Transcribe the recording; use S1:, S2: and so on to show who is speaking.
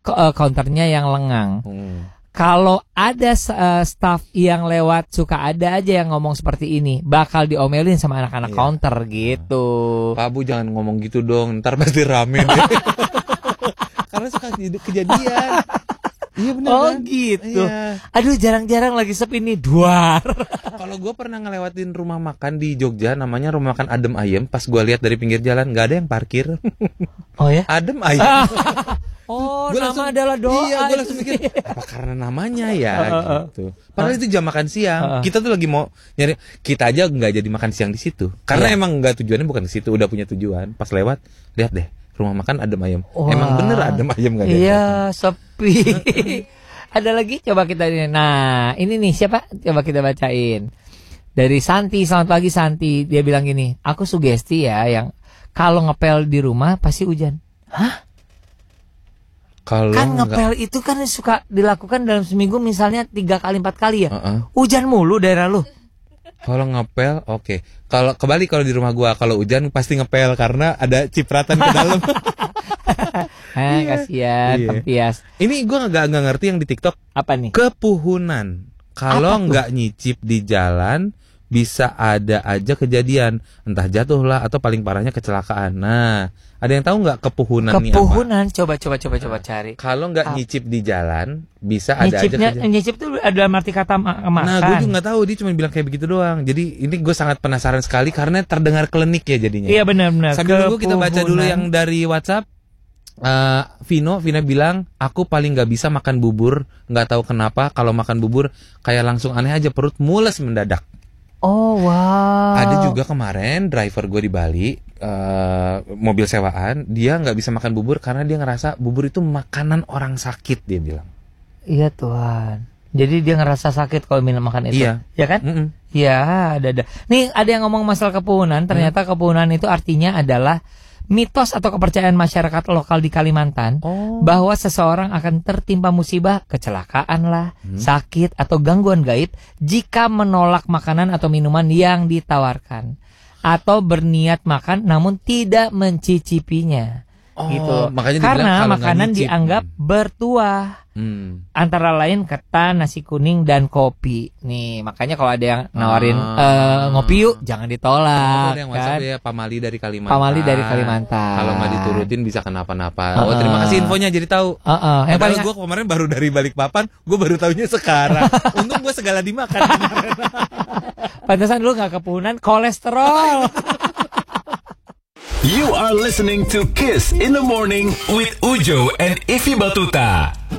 S1: counternya yang lengang. Kalau ada staff yang lewat suka ada aja yang ngomong seperti ini, bakal diomelin sama anak-anak counter gitu.
S2: Pak Bu jangan ngomong gitu dong, ntar pasti rame deh. Karena suka kejadian. Iya benar kan?
S1: Gitu.
S2: Iya.
S1: Aduh jarang-jarang lagi sepi nih duar.
S2: Kalau gue pernah ngelewatin rumah makan di Jogja, namanya rumah makan Adem Ayem. Pas gue lihat dari pinggir jalan, nggak ada yang parkir.
S1: Oh ya?
S2: Adem Ayem.
S1: Oh,
S2: Gua
S1: nama
S2: langsung,
S1: adalah doa.
S2: Iya, gue langsung mikir apa karena namanya ya gitu. Padahal itu jam makan siang. Kita tuh lagi mau nyari, kita aja nggak jadi makan siang di situ. Karena emang nggak tujuannya bukan di situ, udah punya tujuan. Pas lewat, lihat deh rumah makan Adem Ayem.
S1: Wah.
S2: Emang bener Adem Ayem nggak ada?
S1: Iya, sepi. Ada lagi coba kita ini. Nah, ini nih siapa? Coba kita bacain. Dari Santi, selamat pagi Santi. Dia bilang gini, aku sugesti ya yang kalau ngepel di rumah pasti hujan. Hah?
S2: Kalau
S1: Kan ngepel itu kan suka dilakukan dalam seminggu misalnya 3 kali 4 kali ya. Hujan mulu daerah lu.
S2: Kalau ngepel, oke. Kalau kalau di rumah gua kalau hujan pasti ngepel karena ada cipratan ke dalam.
S1: Kasihan, tempias.
S2: Ini gua nggak ngerti yang di TikTok.
S1: Apa nih?
S2: Kepuhunan. Kalau nggak nyicip di jalan, bisa ada aja kejadian, entah jatuh lah atau paling parahnya kecelakaan. Nah, ada yang tahu nggak kepuhunan nih apa?
S1: Kepuhunan, coba cari.
S2: Kalau nggak nyicip di jalan, bisa ada aja kejadian.
S1: Nyicip itu ada arti kata makan.
S2: Nah, gue juga nggak tahu, dia cuma bilang kayak begitu doang. Jadi ini gue sangat penasaran sekali karena terdengar klinik ya jadinya.
S1: Iya benar-benar.
S2: Sambil nunggu kita baca dulu yang dari WhatsApp. Vina bilang, aku paling nggak bisa makan bubur, nggak tahu kenapa kalau makan bubur kayak langsung aneh aja, perut mules mendadak.
S1: Oh wow.
S2: Ada juga kemarin driver gue di Bali, mobil sewaan, dia nggak bisa makan bubur karena dia ngerasa bubur itu makanan orang sakit, dia bilang.
S1: Iya Tuhan. Jadi dia ngerasa sakit kalau minum makan itu.
S2: Iya.
S1: Ya kan? Iya, ada. Nih ada yang ngomong masalah kepuhunan. Ternyata kepuhunan itu artinya adalah mitos atau kepercayaan masyarakat lokal di Kalimantan bahwa seseorang akan tertimpa musibah, kecelakaan lah, sakit atau gangguan gaib jika menolak makanan atau minuman yang ditawarkan atau berniat makan namun tidak mencicipinya. Gitu.
S2: Makanya
S1: karena makanan dianggap bertuah. Antara lain ketan, nasi kuning dan kopi. Nih, makanya kalau ada yang nawarin ngopi yuk, jangan ditolak.
S2: Yang
S1: kan?
S2: WhatsApp ya Pamali dari Kalimantan. Kalau nggak diturutin bisa kenapa-napa. Terima kasih infonya jadi tahu. Yang paling gue kemarin baru dari Balikpapan, gue baru tahunya sekarang. Untung gue segala dimakan kemarin.
S1: Pantesan dulu nggak kepuhunan kolesterol.
S3: You are listening to Kiss in the Morning with Ujo and Ify Batuta.